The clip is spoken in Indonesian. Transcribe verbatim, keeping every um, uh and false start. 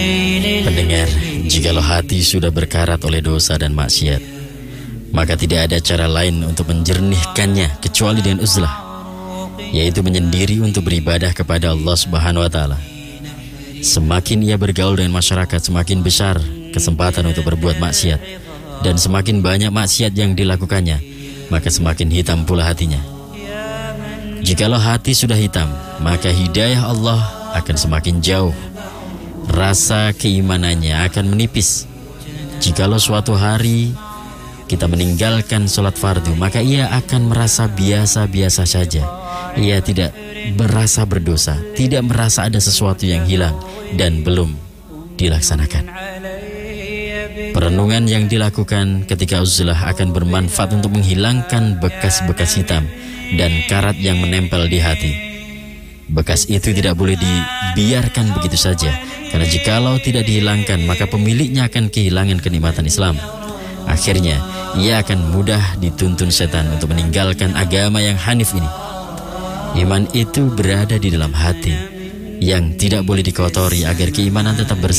Pendengar, jikalau hati sudah berkarat oleh dosa dan maksiat, maka tidak ada cara lain untuk menjernihkannya kecuali dengan uzlah, yaitu menyendiri untuk beribadah kepada Allah Subhanahu wa Ta'ala. Semakin ia bergaul dengan masyarakat, semakin besar kesempatan untuk berbuat maksiat, dan semakin banyak maksiat yang dilakukannya, maka semakin hitam pula hatinya. Jikalau hati sudah hitam, maka hidayah Allah akan semakin jauh, rasa keimanannya akan menipis. Jikalau suatu hari kita meninggalkan sholat fardu, maka ia akan merasa biasa-biasa saja. Ia tidak merasa berdosa, tidak merasa ada sesuatu yang hilang dan belum dilaksanakan. Perenungan yang dilakukan ketika uzlah akan bermanfaat untuk menghilangkan bekas-bekas hitam dan karat yang menempel di hati. Bekas itu tidak boleh dibiarkan begitu saja, karena jikalau tidak dihilangkan, maka pemiliknya akan kehilangan kenikmatan Islam. Akhirnya, ia akan mudah dituntun setan untuk meninggalkan agama yang hanif ini. Iman itu berada di dalam hati, yang tidak boleh dikotori agar keimanan tetap bersih.